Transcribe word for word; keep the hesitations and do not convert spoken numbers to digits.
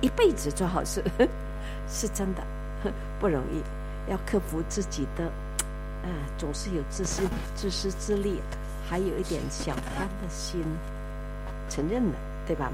一辈子做好事，是真的不容易，要克服自己的，啊，总是有自私、自私自利，还有一点小贪的心，承认了，对吧？